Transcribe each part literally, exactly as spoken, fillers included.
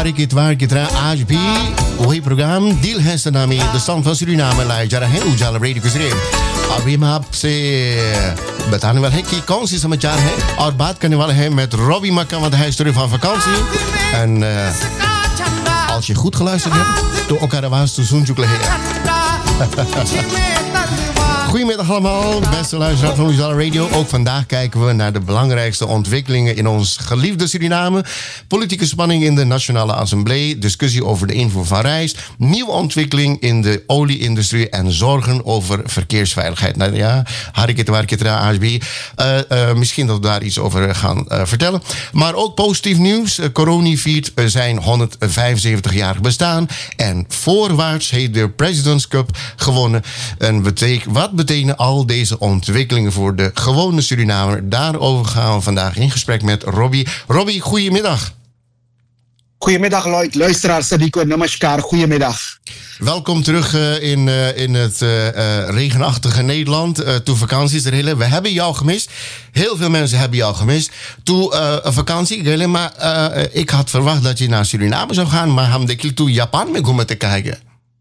Hari Kitwar Kitra आज भी वही प्रोग्राम दिल है सनामी द सॉन्ग फ्रॉम सुरीनाम लाया जा रहा है उजाला रेडियो के जरिए। अभी हम आपसे बताने वाले हैं कि कौन सी समाचार है और बात करने वाले हैं met Robbie Makka hij stuurt van vakantie. En uh, als je goed geluisterd hebt, to elkaar was to zoen zoeken. Goedemiddag allemaal, beste luisteraars van Louisiana Radio. Ook vandaag kijken we naar de belangrijkste ontwikkelingen in ons geliefde Suriname. Politieke spanning in de Nationale Assemblée, discussie over de invoer van rijst, nieuwe ontwikkeling in de olie-industrie en zorgen over verkeersveiligheid. Nou ja, Harikit Warkitra A S B. Uh, uh, misschien dat we daar iets over gaan uh, vertellen. Maar ook positief nieuws. Uh, Coroni viert uh, zijn honderdvijfenzeventig-jarig bestaan. En voorwaarts heeft de President's Cup gewonnen. En betek- wat betekent al deze ontwikkelingen voor de gewone Surinamer? Daarover gaan we vandaag in gesprek met Robbie. Robbie, goedemiddag. Goedemiddag, Lloyd. Luisteraars, Sadiko, namaskar. Goedemiddag. Welkom terug uh, in, uh, in het uh, uh, regenachtige Nederland. Uh, toen vakantie is er hele. We hebben jou gemist. Heel veel mensen hebben jou gemist. Toen uh, een vakantie. Maar uh, ik had verwacht dat je naar Suriname zou gaan. Maar ham de toe Japan mee komen te kijken.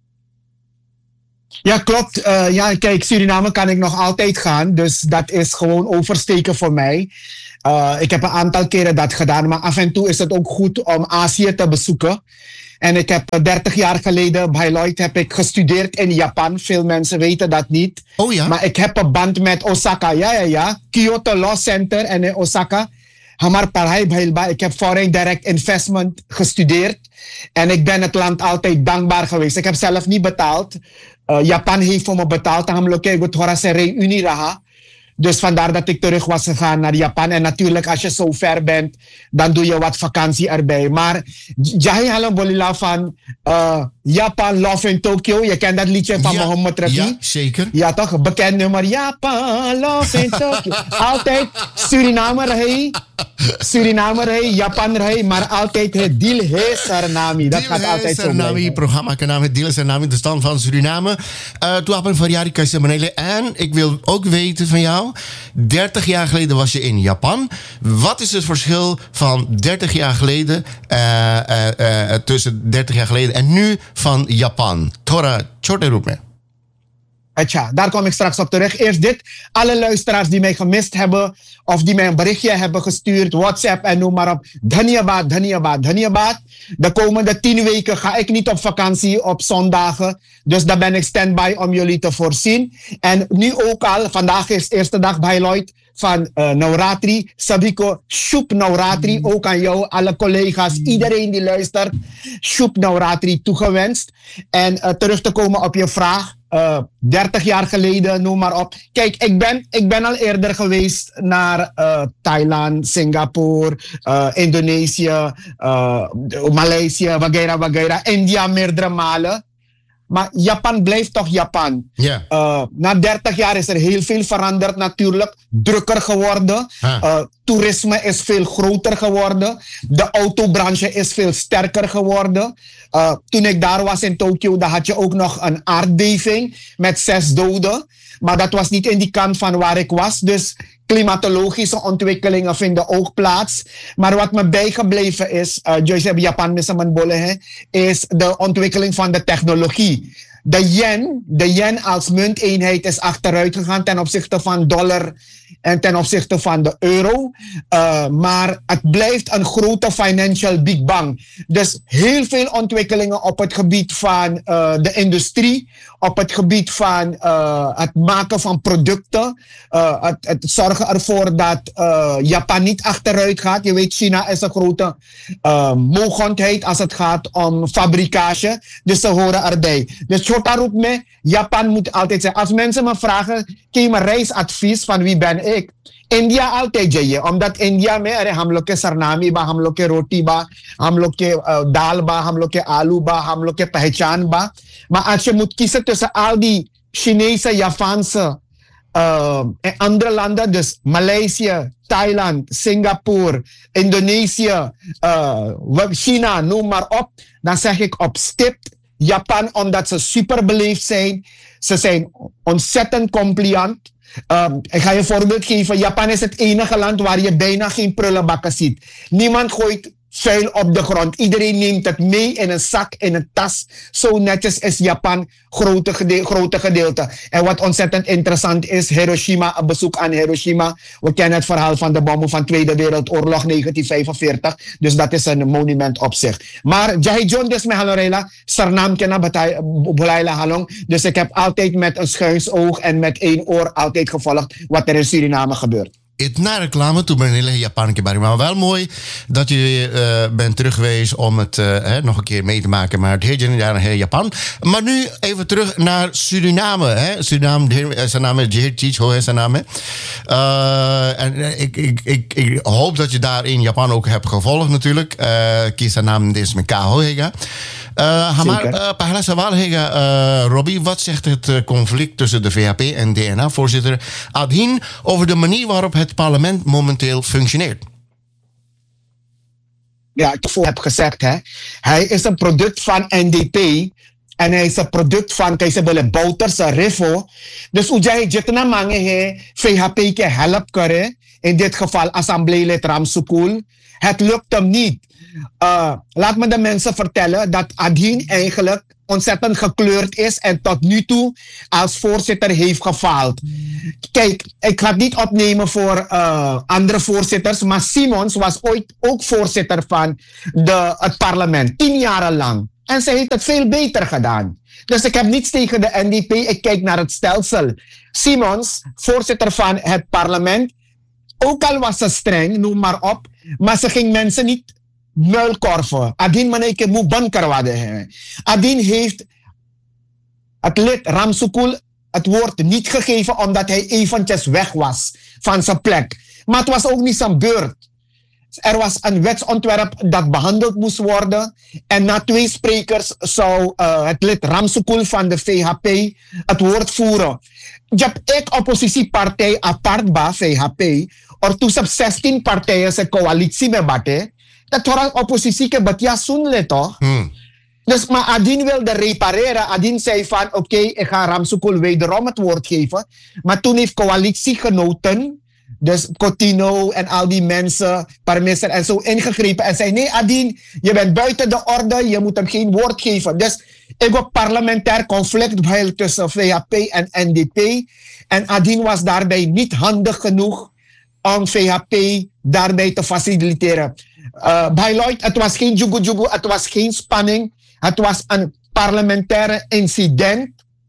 Ja, klopt. Uh, ja, kijk, Suriname kan ik nog altijd gaan. Dus dat is gewoon oversteken voor mij. Uh, ik heb een aantal keren dat gedaan. Maar af en toe is het ook goed om Azië te bezoeken. En ik heb dertig jaar geleden bij Lloyd heb ik gestudeerd in Japan. Veel mensen weten dat niet. Oh ja? Maar ik heb een band met Osaka. Ja, ja, ja. Kyoto Law Center en in Osaka. Hamar Parhai Bhailba. Ik heb Foreign Direct Investment gestudeerd. En ik ben het land altijd dankbaar geweest. Ik heb zelf niet betaald. Uh, Japan heeft voor me betaald. Dan heb ik het Horase Reunie raha. Dus vandaar dat ik terug was gegaan naar Japan. En natuurlijk, als je zo ver bent, dan doe je wat vakantie erbij. Maar Jahi Halam Bolila van uh, Japan Love in Tokyo. Je kent dat liedje van ja, Mohammed Rafi? Ja, zeker. Ja, toch? Bekend nummer. Japan Love in Tokyo. Altijd Suriname rij. Suriname rij, Japan rij, maar altijd het Dil He Sarnami. Dat gaat altijd zo Sarnami, blijven. programma naam het Dil Sarnami, de stand van Suriname. Uh, toen heb ik van Jari Kaisemanele. En ik wil ook weten van jou, dertig jaar geleden was je in Japan. Wat is het verschil van dertig jaar geleden, uh, uh, uh, tussen dertig jaar geleden en nu van Japan? Tora, Chote Roepme. Tja, daar kom ik straks op terug. Eerst dit. Alle luisteraars die mij gemist hebben of die mij een berichtje hebben gestuurd, WhatsApp en noem maar op. Dhanyabad, dhanyabad, dhanyabad. De komende tien weken ga ik niet op vakantie op zondagen. Dus daar ben ik standby om jullie te voorzien. En nu ook al, vandaag is de eerste dag bij Lloyd van uh, Navratri. Sabiko, Shub Navratri. Mm. Ook aan jou, alle collega's, mm. iedereen die luistert. Shub Navratri toegewenst. En uh, terug te komen op je vraag. Uh, dertig jaar geleden, noem maar op. Kijk, ik ben, ik ben al eerder geweest naar uh, Thailand, Singapore, uh, Indonesië, uh, Maleisië, wagaira, wagaira. India meerdere malen. Maar Japan blijft toch Japan. Yeah. Uh, na dertig jaar is er heel veel veranderd natuurlijk. Drukker geworden. Huh. Uh, toerisme is veel groter geworden. De autobranche is veel sterker geworden. Uh, toen ik daar was in Tokio, dan had je ook nog een aardbeving met zes doden. Maar dat was niet in die kant van waar ik was. Dus klimatologische ontwikkelingen vinden ook plaats. Maar wat me bijgebleven is, uh, Joyce Japan is de ontwikkeling van de technologie. De yen, de yen als munteenheid is achteruit gegaan ten opzichte van dollar en ten opzichte van de euro. Uh, maar het blijft een grote financial big bang. Dus heel veel ontwikkelingen op het gebied van uh, de industrie, op het gebied van uh, het maken van producten, uh, het, het zorgen ervoor dat uh, Japan niet achteruit gaat. Je weet, China is een grote uh, mogendheid als het gaat om fabrikage. Dus ze horen erbij. Dus Chota roept me, Japan moet altijd zijn. Als mensen me vragen, geef me reisadvies van wie ben ik? India altijd jaye, omdat India में अरे हम लोग के सरनामी बा, हम लोग के रोटी बा, हम लोग के दाल बा, हम लोग के आलू बा, हम लोग के पहचान बा. Maar als je moet kiezen tussen al die Chinese, Japanse uh, en andere landen, dus Maleisië, Thailand, Singapore, Indonesië, uh, China, noem maar op, dan zeg ik op stip Japan, omdat ze super beleefd zijn. Ze zijn ontzettend compliant. Um, ik ga je een voorbeeld geven. Japan is het enige land waar je bijna geen prullenbakken ziet. Niemand gooit vuil op de grond. Iedereen neemt het mee in een zak, in een tas. Zo netjes is Japan grote, gede- grote gedeelte. En wat ontzettend interessant is, Hiroshima, een bezoek aan Hiroshima. We kennen het verhaal van de bommen van Tweede Wereldoorlog negentien vijfenveertig. Dus dat is een monument op zich. Maar Jahi John des me halorela, Sarnaam kena bulaila halong. Dus ik heb altijd met een schuins oog en met één oor altijd gevolgd wat er in Suriname gebeurt. Het na reclame, toen ben ik heel Japan keer maar wel mooi dat je uh, bent terug geweest om het uh, hè, nog een keer mee te maken. Maar het heet jaar heel Japan. Maar nu even terug naar Suriname. Hè. Suriname, zijn naam is Jehirtich, hoe is zijn naam? Uh, en ik, ik, ik, ik hoop dat je daar in Japan ook hebt gevolgd natuurlijk. Uh, kies zijn naam is met K. Hoega. Uh, Hamar, uh, Pahla Sawal Hega, uh, Robbie, wat zegt het uh, conflict tussen de V H P en D N A-voorzitter Adhin over de manier waarop het parlement momenteel functioneert? Ja, ik heb gezegd, hè. Hij is een product van N D P en hij is een product van Keisabele Bouters, Riffo. Dus hoe jij jitna mange he, V H P ke help kare, in dit geval assembleelid Ramsukul. Het lukt hem niet. Uh, laat me de mensen vertellen dat Adhin eigenlijk ontzettend gekleurd is en tot nu toe als voorzitter heeft gefaald. Kijk, ik ga het niet opnemen voor uh, andere voorzitters, maar Simons was ooit ook voorzitter van de, het parlement, tien jaar lang. En ze heeft het veel beter gedaan. Dus ik heb niets tegen de N D P, ik kijk naar het stelsel. Simons, voorzitter van het parlement, ook al was ze streng, noem maar op, maar ze ging mensen niet muilkorven. Adin maneke moet bankarwade. Adin heeft het lid Ramsukul het woord niet gegeven omdat hij eventjes weg was van zijn plek. Maar het was ook niet zijn beurt. Er was een wetsontwerp dat behandeld moest worden. En na twee sprekers zou uh, het lid Ramsukul van de V H P het woord voeren. Je hebt ik oppositiepartij apart bij V H P. Or toen ze zestien partijen zijn coalitie met batte. Dat hoort oppositie ke batia sunle toch? Hmm. Dus maar Adin wilde repareren. Adin zei van oké, okay, ik ga Ramsukul wederom het woord geven. Maar toen heeft coalitiegenoten, dus Coutinho en al die mensen, Parmeser en zo ingegrepen. En zei nee Adin, je bent buiten de orde, je moet hem geen woord geven. Dus ik heb parlementair conflict tussen V H P en N D P. En Adin was daarbij niet handig genoeg om V H P daarbij te faciliteren. Uh, bij Lloyd, het was geen jugu-jugu, het was geen spanning. Het was een parlementaire incident.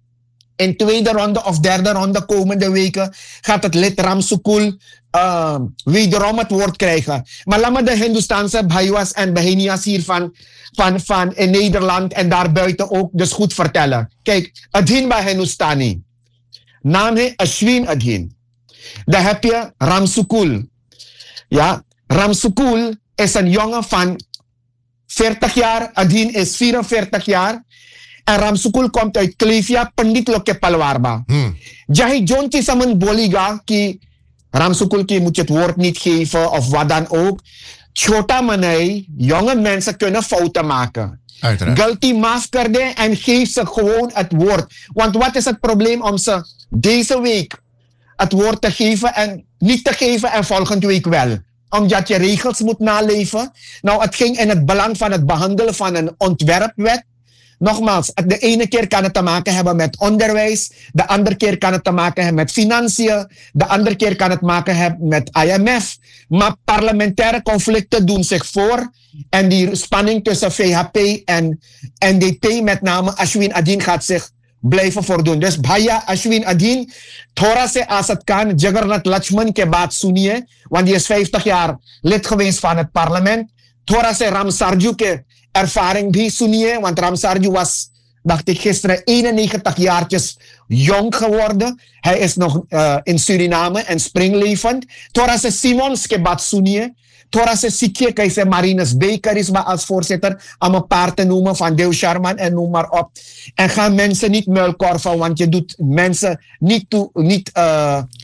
In tweede ronde of derde ronde komende weken gaat het lid Ramsukul uh, wederom het woord krijgen. Maar laat me de Hindustanse Bhaiwas en Bahinias hier van, van, van in Nederland en daarbuiten ook dus goed vertellen. Kijk, Adhin bij Hindustani. Naam is Ashwin Adhin. Dan heb je Ramsukul. Ja, Ramsukul is een jongen van veertig jaar. Adhin is vierenveertig jaar. En Ramsukul komt uit Klevia, Pandit Loke Palwarba. Hmm. Jahi Jonti samen boliga ki Ramsukul ki moet je het woord niet geven of wat dan ook. Chota manai, jonge mensen kunnen fouten maken. Uiteraard. Galti maaf karde en geef ze gewoon het woord. Want wat is het probleem om ze deze week het woord te geven en niet te geven en volgende week wel? Omdat je regels moet naleven. Nou, het ging in het belang van het behandelen van een ontwerpwet. Nogmaals, de ene keer kan het te maken hebben met onderwijs. De andere keer kan het te maken hebben met financiën. De andere keer kan het te maken hebben met I M F. Maar parlementaire conflicten doen zich voor. En die spanning tussen V H P en N D P, met name Ashwin Adhin, gaat zich blijven voordoen. Dus Bhaiya Ashwin Adhin, thora se as het kan, Jagannath Lakshman ke baat suniye, want die is vijftig jaar lid geweest van het parlement. Thora se Ram Sarju ke ervaring bhi suniye, want Ram Sarju was, dacht ik gisteren, eenennegentig jaartjes jong geworden. Hij is nog uh, in Suriname en springlevend. Thora se Simons ke baat suniye. Thora se Sikye Kaise Marinus B. Charisma als voorzitter, om een paar te noemen, van Dew Sharman en noem maar op. En gaan mensen niet muilkorven, want je doet mensen niet, toe, niet uh,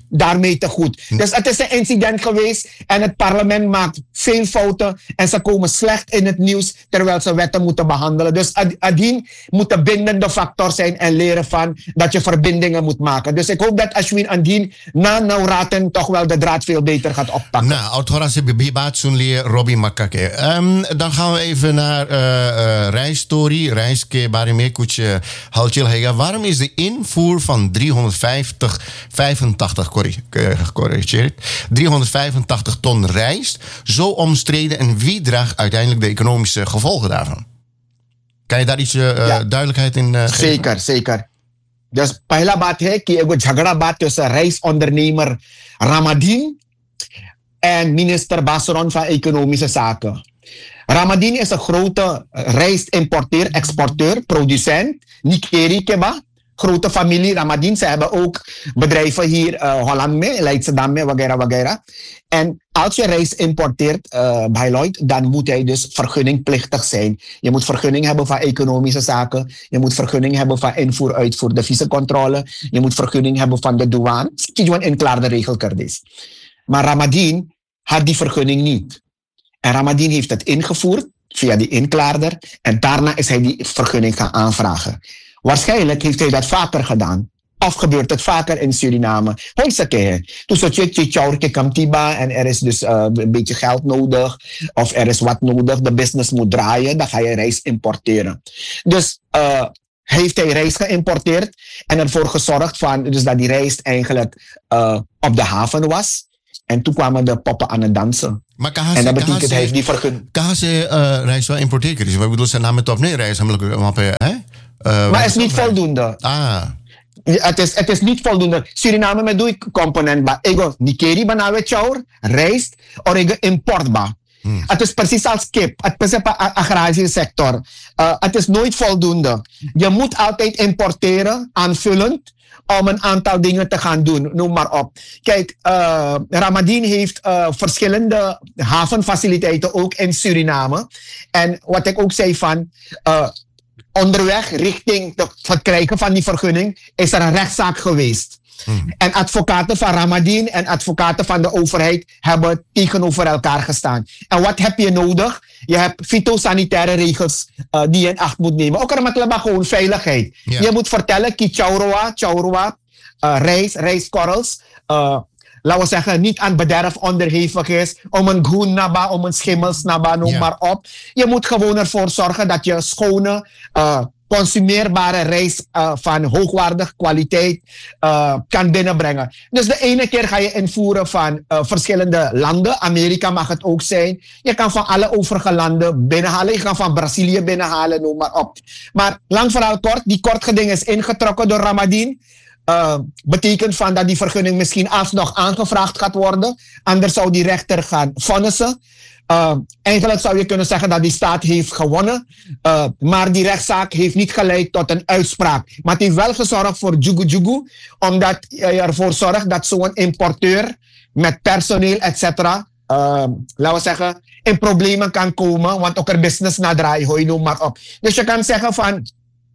daarmee te goed. Dus het is een incident geweest en het parlement maakt veel fouten en ze komen slecht in het nieuws terwijl ze wetten moeten behandelen. Dus Adien moet de bindende factor zijn en leren van dat je verbindingen moet maken. Dus ik hoop dat Ashwin Andien na Nauraten toch wel de draad veel beter gaat oppakken. Nou, oud-Horace Bibaat Sunli Robin Makake. Um, dan gaan we even naar uh, uh, reisstory. Reiske Barimekutje Halchil Hega. Waarom is de invoer van driehonderdvijftig, vijfentachtig, gecorrigeerd, driehonderdvijfentachtig ton rijst zo omstreden en wie draagt uiteindelijk de economische gevolgen daarvan? Kan je daar iets uh, ja. duidelijkheid in uh, geven? Zeker, zeker. Dus pahla baat hai ki ego jhagda baat tussen reisondernemer Ramadien en minister Basron van Economische Zaken. Ramadien is een grote rijstimporteur, exporteur, producent. Nikeri Keba, grote familie Ramadien. Ze hebben ook bedrijven hier, uh, Holland mee, Leidse Damme, wagera, wagera. En als je rijst importeert uh, bij Lloyd, dan moet hij dus vergunningplichtig zijn. Je moet vergunning hebben van economische zaken. Je moet vergunning hebben van invoer, uitvoer, de visacontrole. Je moet vergunning hebben van de douane. Gewoon in klaar de regelkerdis. Maar Ramadien had die vergunning niet. En Ramadien heeft het ingevoerd via die inklaarder. En daarna is hij die vergunning gaan aanvragen. Waarschijnlijk heeft hij dat vaker gedaan. Of gebeurt het vaker in Suriname? Hoi sake. Dus dat je tjouwrke kamtiba en er is dus uh, een beetje geld nodig. Of er is wat nodig. De business moet draaien. Dan ga je rijst importeren. Dus uh, heeft hij rijst geïmporteerd. En ervoor gezorgd van, dus dat die rijst eigenlijk uh, op de haven was. En toen kwamen de poppen aan het dansen. Maar kahase, en dat betekent kahase, hij heeft die vergunning. Kahase uh, rijst wel importeren. Dus we bedoel, zijn naam met op nee rijst. Hè? Uh, maar het is niet voldoende. Ah. Het is, het is niet voldoende. Suriname met doe ik component ba. Ego nikeri banawe chaur, rijst, of ego import ba. Hmm. Het is precies als kip. Het is een agrarische sector. Uh, het is nooit voldoende. Je moet altijd importeren, aanvullend, om een aantal dingen te gaan doen. Noem maar op. Kijk, uh, Ramadien heeft uh, verschillende havenfaciliteiten ook in Suriname. En wat ik ook zei van... Uh, onderweg richting de, het krijgen van die vergunning is er een rechtszaak geweest. Hmm. En advocaten van Ramadien en advocaten van de overheid hebben tegenover elkaar gestaan. En wat heb je nodig? Je hebt fytosanitaire regels uh, die je in acht moet nemen. Ook er met gewoon veiligheid. Yeah. Je moet vertellen, ki chaurua, chaurua, uh, rijst, rijstkorrels, uh, laten we zeggen, niet aan bederf onderhevig is, om een groen naba, om een schimmelsnaba, noem yeah. maar op. Je moet gewoon ervoor zorgen dat je schone, uh, consumeerbare rijst uh, van hoogwaardige kwaliteit uh, kan binnenbrengen. Dus de ene keer ga je invoeren van uh, verschillende landen. Amerika mag het ook zijn. Je kan van alle overige landen binnenhalen. Je kan van Brazilië binnenhalen, noem maar op. Maar lang verhaal kort, die kortgeding is ingetrokken door Ramadien. Uh, betekent van dat die vergunning misschien alsnog aangevraagd gaat worden. Anders zou die rechter gaan vonnissen. Uh, eigenlijk zou je kunnen zeggen dat die staat heeft gewonnen. Uh, maar die rechtszaak heeft niet geleid tot een uitspraak. Maar het heeft wel gezorgd voor jugu jugu. Omdat je ervoor zorgt dat zo'n importeur met personeel, et cetera. Uh, laten we zeggen, in problemen kan komen. Want ook er business na draai, hoor je noem maar op. Dus je kan zeggen van...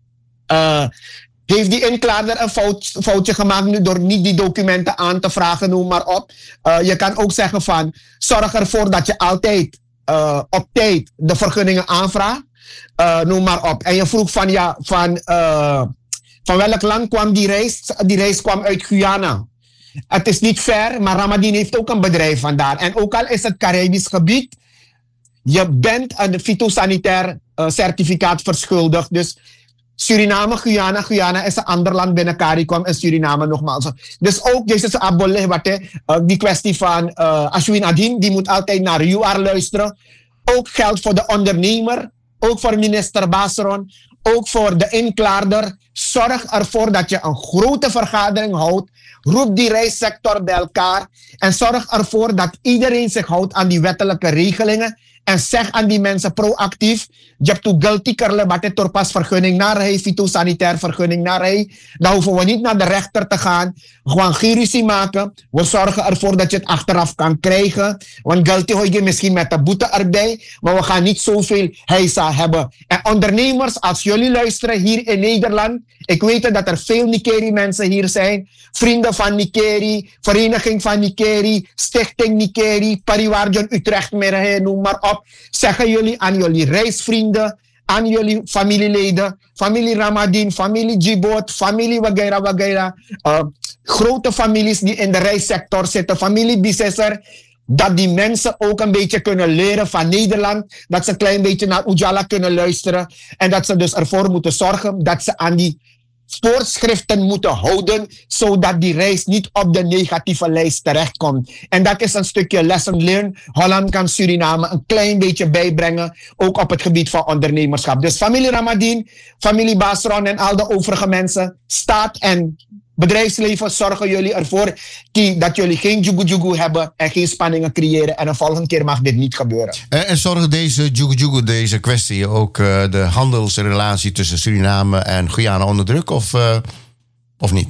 Uh, Heeft die inklaarder een fout, foutje gemaakt nu door niet die documenten aan te vragen, noem maar op. Uh, je kan ook zeggen van, zorg ervoor dat je altijd uh, op tijd de vergunningen aanvraagt, uh, noem maar op. En je vroeg van, ja, van, uh, van welk land kwam die reis? Die reis kwam uit Guyana. Het is niet fair, maar Ramadien heeft ook een bedrijf vandaar. En ook al is het Caribisch gebied, je bent een fytosanitair uh, certificaat verschuldigd. Dus Suriname, Guyana, Guyana is een ander land binnen CARICOM en Suriname nogmaals. Dus ook deze abolle, wat uh, die kwestie van uh, Ashwin Andien, die moet altijd naar U R luisteren. Ook geldt voor de ondernemer, ook voor minister Basron, ook voor de inklaarder. Zorg ervoor dat je een grote vergadering houdt. Roep die reissector bij elkaar en zorg ervoor dat iedereen zich houdt aan die wettelijke regelingen En zeg aan die mensen proactief. Je hebt to guilty kerle, maar het pas vergunning naar hij, fytosanitair vergunning naar hij. Dan hoeven we niet naar de rechter te gaan. Gewoon geen ruzie maken. We zorgen ervoor dat je het achteraf kan krijgen. Want guilty hoor je misschien met de boete erbij. Maar we gaan niet zoveel heisa hebben. En ondernemers, als jullie luisteren hier in Nederland. Ik weet dat er veel Nikeri mensen hier zijn. Vrienden van Nikeri, Vereniging van Nikeri, Stichting Nikeri, Pariwarjon Utrecht, noem maar op. Zeggen jullie aan jullie reisvrienden, aan jullie familieleden, familie Ramadin, familie Djibot, familie Wagaira Wagaira, uh, grote families die in de reissector zitten, familie Bisesser, dat die mensen ook een beetje kunnen leren van Nederland, dat ze een klein beetje naar Ujala kunnen luisteren en dat ze dus ervoor moeten zorgen dat ze aan die voorschriften moeten houden, zodat die reis niet op de negatieve lijst terechtkomt. En dat is een stukje lesson learned. Holland kan Suriname een klein beetje bijbrengen, ook op het gebied van ondernemerschap. Dus familie Ramadin, familie Basron en al de overige mensen, staat en bedrijfsleven, zorgen jullie ervoor die, dat jullie geen jugu-jugu hebben en geen spanningen creëren. En de volgende keer mag dit niet gebeuren. En, en zorgt deze jugu-jugu, deze kwestie, ook uh, de handelsrelatie tussen Suriname en Guyana onder druk of, uh, of niet?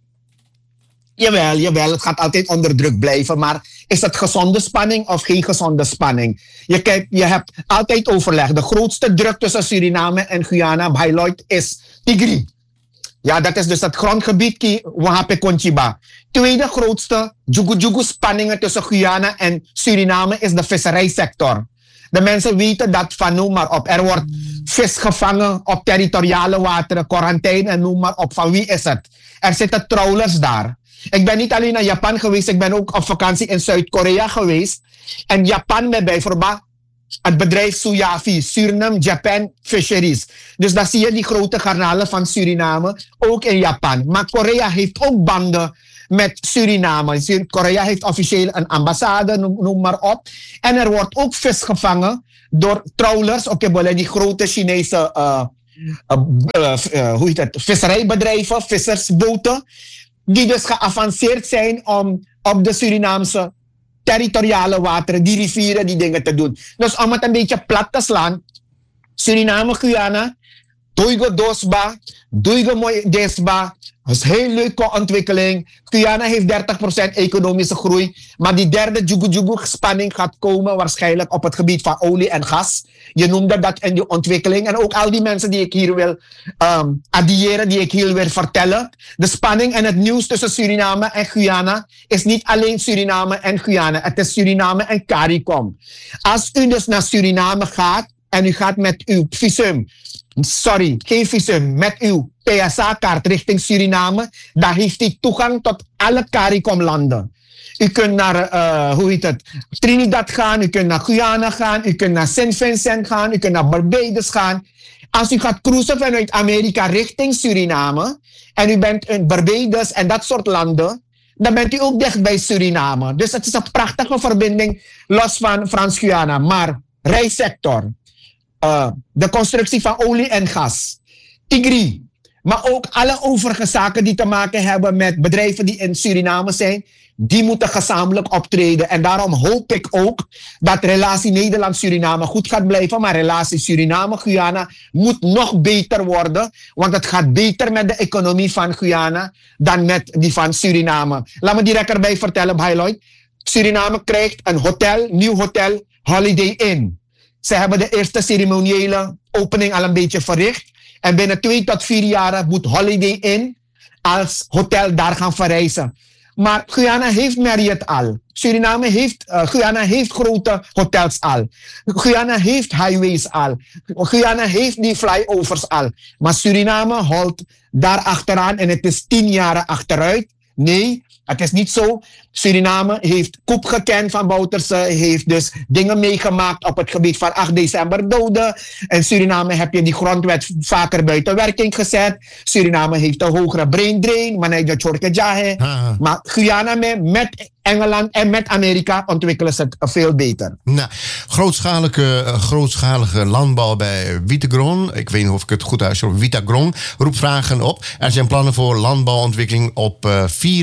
Jawel, jawel, het gaat altijd onder druk blijven. Maar is het gezonde spanning of geen gezonde spanning? Je, kijkt, je hebt altijd overleg. De grootste druk tussen Suriname en Guyana, Bailoit, is Tigri. Ja, dat is dus het grondgebied die Wahape Conchiba. Tweede grootste jugu-jugu spanningen tussen Guyana en Suriname is de visserijsector. De mensen weten dat van noem maar op. Er wordt vis gevangen op territoriale wateren, quarantaine en noem maar op. Van wie is het? Er zitten trawlers daar. Ik ben niet alleen naar Japan geweest, ik ben ook op vakantie in Zuid-Korea geweest. En Japan met bijvoorbeeld het bedrijf Suyafi, Suriname Japan Fisheries. Dus daar zie je die grote garnalen van Suriname, ook in Japan. Maar Korea heeft ook banden met Suriname. Korea heeft officieel een ambassade, noem, noem maar op. En er wordt ook vis gevangen door trawlers, oké, okay, die grote Chinese uh, uh, uh, uh, hoe heet het? visserijbedrijven, vissersboten, die dus geavanceerd zijn om op de Surinaamse territoriale wateren, die rivieren, die dingen te doen. Dus om het een beetje plat te slaan, Suriname, Guyana, Doigo Dosba, Doigo Mooi Desba, dat is een heel leuke ontwikkeling. Guyana heeft dertig procent economische groei, maar die derde jugu-jugu spanning gaat komen waarschijnlijk op het gebied van olie en gas. Je noemde dat in die ontwikkeling. En ook al die mensen die ik hier wil um, addiëren, die ik hier wil vertellen. De spanning en het nieuws tussen Suriname en Guyana is niet alleen Suriname en Guyana. Het is Suriname en CARICOM. Als u dus naar Suriname gaat en u gaat met uw visum, sorry, geen visum, met uw P S A-kaart richting Suriname, dan heeft u toegang tot alle CARICOM-landen. U kunt naar, uh, hoe heet het, Trinidad gaan, u kunt naar Guyana gaan, u kunt naar Saint Vincent gaan, u kunt naar Barbados gaan. Als u gaat cruisen vanuit Amerika richting Suriname, en u bent in Barbados en dat soort landen, dan bent u ook dicht bij Suriname. Dus het is een prachtige verbinding, los van Frans-Guyana. Maar reissector, uh, de constructie van olie en gas, Tigri, maar ook alle overige zaken die te maken hebben met bedrijven die in Suriname zijn, die moeten gezamenlijk optreden. En daarom hoop ik ook dat de relatie Nederland-Suriname goed gaat blijven. Maar relatie Suriname-Guyana moet nog beter worden. Want het gaat beter met de economie van Guyana dan met die van Suriname. Laat me direct erbij vertellen, Bailoit. Suriname krijgt een hotel, nieuw hotel, Holiday Inn. Ze hebben de eerste ceremoniële opening al een beetje verricht. En binnen twee tot vier jaar moet Holiday Inn als hotel daar gaan verrijzen. Maar Guyana heeft Marriott al. Suriname heeft, uh, Guyana heeft grote hotels al. Guyana heeft highways al. Guyana heeft die flyovers al. Maar Suriname holt daar achteraan en het is tien jaren achteruit. Nee, het is niet zo. Suriname heeft koep gekend van Bouterse, heeft dus dingen meegemaakt op het gebied van acht december doden. En Suriname heb je die grondwet vaker buiten werking gezet. Suriname heeft een hogere brain drain, maar nee, dat Maar Guyana met Engeland en met Amerika ontwikkelen ze het veel beter. Nou, grootschalige, grootschalige landbouw bij Witegron, ik weet niet of ik het goed uitspreek, Witegron, roept vragen op. Er zijn plannen voor landbouwontwikkeling op uh, vierendertig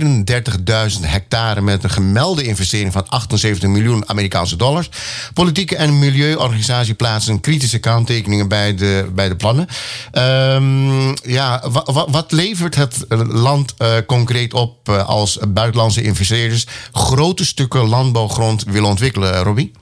dertigduizend hectare met een gemelde investering van achtenzeventig miljoen Amerikaanse dollars. Politieke en milieuorganisatie plaatsen kritische kanttekeningen bij de, bij de plannen. Um, ja, wa, wa, wat levert het land uh, concreet op uh, als buitenlandse investeerders grote stukken landbouwgrond willen ontwikkelen, Robbie?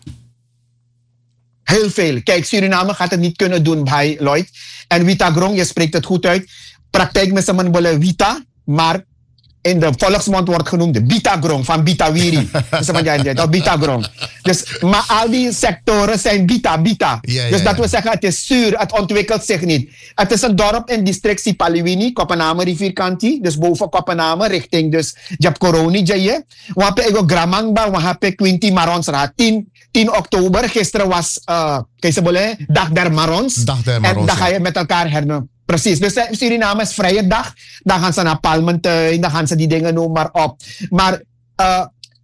Heel veel. Kijk, Suriname gaat het niet kunnen doen bij Lloyd. En Witagrong, je spreekt het goed uit. Praktijk met z'n willen Wita, maar in de volksmond wordt genoemd de Bitagrong van Bitawiri. Dat Bitagrong. Dus, maar al die sectoren zijn Bita, Bita. Ja, ja, dus dat ja. wil zeggen, het is zuur, het ontwikkelt zich niet. Het is een dorp in district Sipaliwini, Kopenhagen rivierkanti. Dus boven Kopenhagen, richting dus Japkoroni, Jaye. We hebben ook Gramangba, we hebben Quinty Maronsra. tien oktober, gisteren was, uh, Dag der Marons. Dag der Marons. En dan ga je met elkaar hernoemen. Precies, dus Suriname is vrije dag. Dan gaan ze naar Palmentuin, dan gaan ze die dingen noem maar op. Maar uh,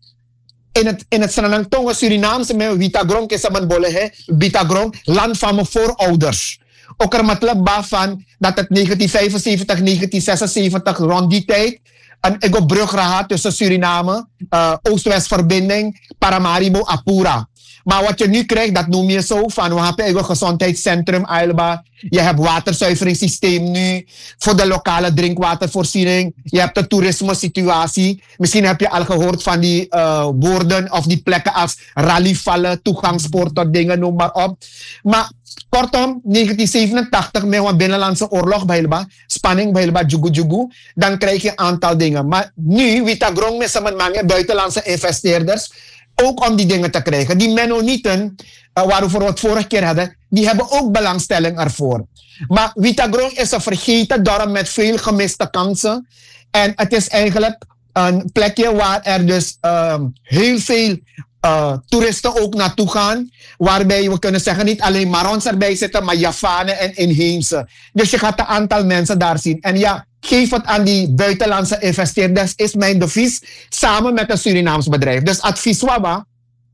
in het, in het Sranangtongen Surinaamse met Witagrong is een bolle, Witagrong, land van mijn voorouders. Ook er matlab van dat het negentien vijfenzeventig, negentien zesenzeventig rond die tijd een ego-brug gehad tussen Suriname, uh, Oost-West-verbinding, Paramaribo, Apura. Maar wat je nu krijgt, dat noem je zo van, we hebben een gezondheidscentrum, Ailba. Je hebt waterzuiveringssysteem nu voor de lokale drinkwatervoorziening. Je hebt de toerisme situatie. Misschien heb je al gehoord van die uh, woorden of die plekken als rallyvallen, toegangspoort tot dingen, noem maar op. Maar kortom, negentien zevenentachtig met een binnenlandse oorlog bij Ailba, spanning bij Ailba, jugu jugu, dan krijg je een aantal dingen. Maar nu, Witagrong met z'n buitenlandse investeerders, ook om die dingen te krijgen. Die Mennonieten, uh, waarover we het vorige keer hadden, die hebben ook belangstelling ervoor. Maar Witagrong is een vergeten dorp met veel gemiste kansen. En het is eigenlijk een plekje waar er dus uh, heel veel uh, toeristen ook naartoe gaan. Waarbij we kunnen zeggen, niet alleen Marons erbij zitten, maar Javanen en inheemse. Dus je gaat een aantal mensen daar zien. En ja, geef het aan die buitenlandse investeerders, is mijn advies, samen met een Surinaams bedrijf. Dus advies waba,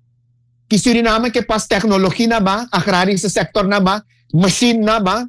ki Suriname ke pas technologie naba, agrarische sector naba, machine naba,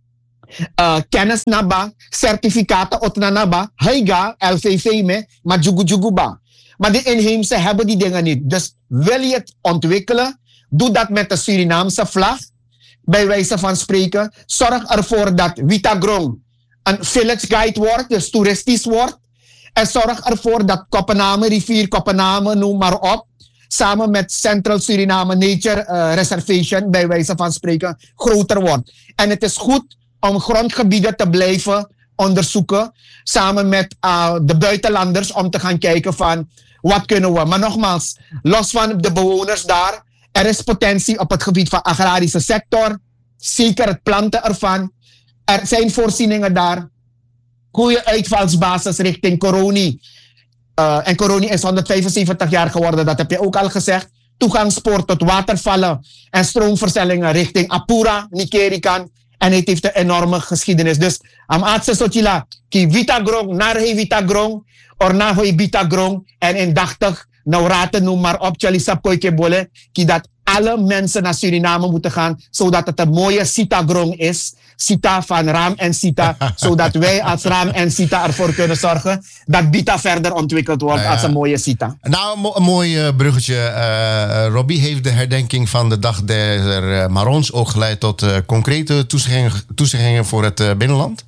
uh, kennis naba, certificaten otna naba, heiga, L V V me, maar jugu jugu ba. Maar de inheemse hebben die dingen niet. Dus wil je het ontwikkelen, doe dat met de Surinaamse vlag, bij wijze van spreken. Zorg ervoor dat Witagrong een village guide wordt, dus toeristisch wordt. En zorg ervoor dat Kopenhagen, rivier Kopenhagen, noem maar op, samen met Central Suriname Nature uh, Reservation, bij wijze van spreken, groter wordt. En het is goed om grondgebieden te blijven onderzoeken, samen met uh, de buitenlanders, om te gaan kijken van, wat kunnen we. Maar nogmaals, los van de bewoners daar, er is potentie op het gebied van agrarische sector, zeker het planten ervan. Er zijn voorzieningen daar. Goede uitvalsbasis richting Coroni. Uh, en Coroni is honderdvijfenzeventig jaar geworden, dat heb je ook al gezegd. Toegangspoort tot watervallen en stroomversnellingen richting Apura, Nikerikan. En het heeft een enorme geschiedenis. Dus am aatse sotila, ki Witagrong, naar he Witagrong, or na hoi Witagrong. En indachtig, nou raten noem maar op, Chalisa Poikebole, ki dat alle mensen naar Suriname moeten gaan, zodat het een mooie Sitagrong is. Sita van Raam en Sita, zodat wij als Raam en Sita ervoor kunnen zorgen dat Bita verder ontwikkeld wordt nou ja. als een mooie Sita. Nou, mo- een mooi uh, bruggetje. Uh, Robbie, heeft de herdenking van de Dag der uh, Marons ook geleid tot uh, concrete toezeggingen, toezeggingen voor het uh, binnenland?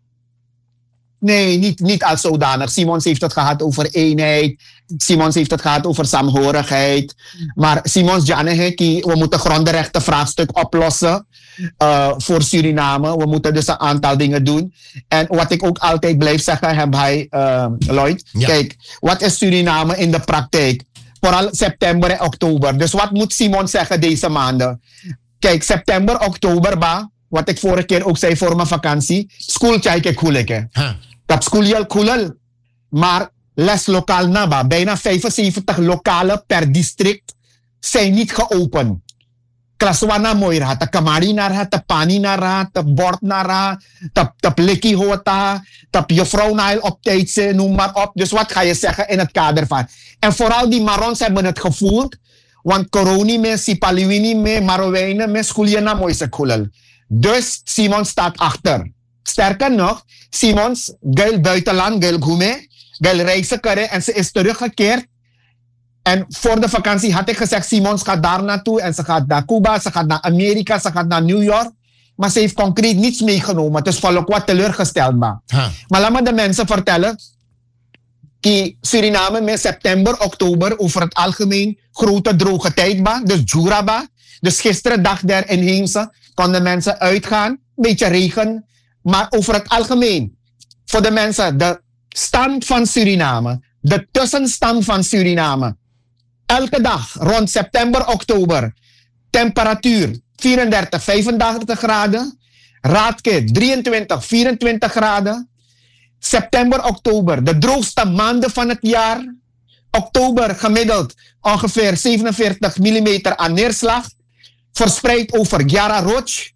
Nee, niet, niet als zodanig. Simons heeft het gehad over eenheid. Simons heeft het gehad over saamhorigheid. Maar Simons Janeheki, we moeten grondrechten vraagstuk oplossen uh, voor Suriname. We moeten dus een aantal dingen doen. En wat ik ook altijd blijf zeggen, heb hij, uh, Lloyd. Ja. Kijk, wat is Suriname in de praktijk? Vooral september en oktober. Dus wat moet Simons zeggen deze maanden? Kijk, september, oktober, ba, wat ik vorige keer ook zei voor mijn vakantie. Schooltje koeleke. Huh. Dat schoolje koelel. Maar les lokaal naba. Bijna vijfenzeventig lokalen per district zijn niet geopend. Klaswana mooi raad. De kamari naar raad. De pani naar raad. De bord naar raad. De plikkie hota. De juffrouw naar op tijd. Noem maar op. Dus wat ga je zeggen in het kader van. En vooral die Marons hebben het gevoeld. Want Coroni me, Sipaliwini me, Marowijnen me, schoolje na mooi se koelel. Dus Simon staat achter. Sterker nog, Simons, geil buitenland, geil gume, Wel reizen kunnen en ze is teruggekeerd. En voor de vakantie had ik gezegd, Simons gaat daar naartoe. En ze gaat naar Cuba, ze gaat naar Amerika, ze gaat naar New York. Maar ze heeft concreet niets meegenomen. Dus val ook wat teleurgesteld. Maar, huh. maar laat me de mensen vertellen. Dat Suriname met september, oktober over het algemeen grote droge tijd was. Dus Juraba. Dus gisteren dag der inheemse konden mensen uitgaan. Beetje regen. Maar over het algemeen. Voor de mensen, de stand van Suriname. De tussenstand van Suriname. Elke dag rond september, oktober. Temperatuur vierendertig, vijfendertig graden. Raadkit drieëntwintig, vierentwintig graden. September, oktober. De droogste maanden van het jaar. Oktober gemiddeld ongeveer zevenenveertig millimeter aan neerslag. Verspreid over Gyara Roch.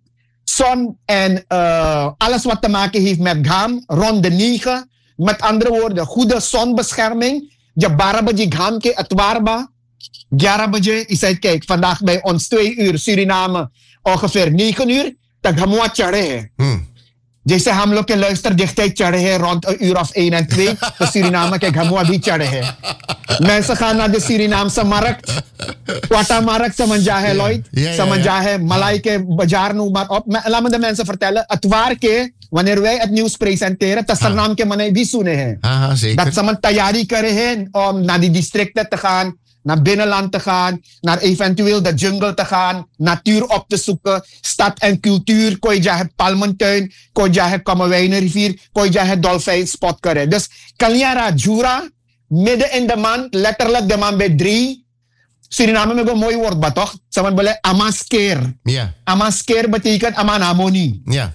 Zon en uh, alles wat te maken heeft met gam. Rond de negen. Met andere woorden, goede zonbescherming. Je barbe je gam ke het warba. Gyarabje, je zei kijk, vandaag bij ons twee uur Suriname ongeveer negen uur. Dat gaan we tjare. Je zei ham lopen luister dichtheid tjare rond een uur of één en twee. De Suriname kijk gaan we die tjare. Mensen gaan naar de Surinaamse markt. Wata markt, ze manjahe Lloyd. Ze manjahe Malaike, Bajar, noem maar op. Laat me de mensen vertellen, het waar ke, wanneer wij het nieuws presenteren, dat is er naam ke manai bisune. Dat ze man tayari krijgen om naar die districten te gaan. Naar binnenland te gaan, naar eventueel de jungle te gaan, natuur op te zoeken, stad en cultuur, kon je het palmentuin, kon je het Kommerwijnenrivier, kon je het dolfijnspot krijgen. Dus Kaliara Jura, midden in de maand, letterlijk de maand bij drie. Suriname met een mooi woord, maar toch? Ze hebben amaskeer. Ja. Amaskeer betekent amanamoni. Ja.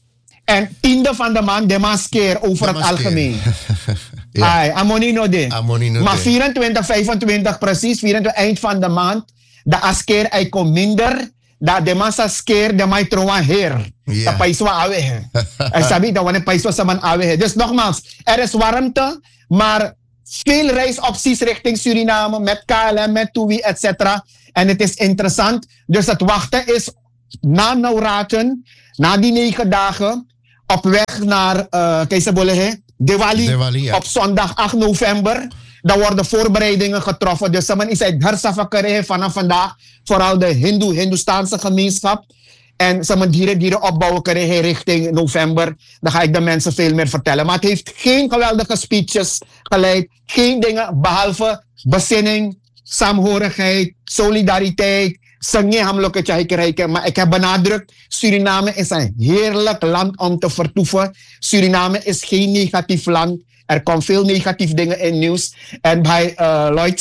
En tiende van de maand demaskeer over het algemeen. Ja. Ay, amoni no de. Amoni no maar de. vierentwintig, vijfentwintig precies, vierentwintig eind van de maand. De askeer ay komt minder. Dat de massa skeer de mai troa her. Ja. Dat paiswa awe. En sabi dat wanneer paiswa saman awe. Dus nogmaals, er is warmte, maar veel reisopties richting Suriname met K L M, met TUI, et cetera. En het is interessant. Dus het wachten is na Nauraten, na die negen dagen, op weg naar uh, Keisabole, Diwali, Diwali ja. Op zondag acht november. Dan worden voorbereidingen getroffen. Dus men is uit Harsafakare vanaf vandaag. Vooral de Hindoe, Hindoestaanse gemeenschap. En ze moeten dieren, dieren opbouwen kunnen richting november. Dan ga ik de mensen veel meer vertellen. Maar het heeft geen geweldige speeches geleid. Geen dingen behalve bezinning, saamhorigheid, solidariteit. Sangye hamloke tjahikrijken. Maar ik heb benadrukt, Suriname is een heerlijk land om te vertoeven. Suriname is geen negatief land. Er komt veel negatief dingen in nieuws. En bij uh, Lloyd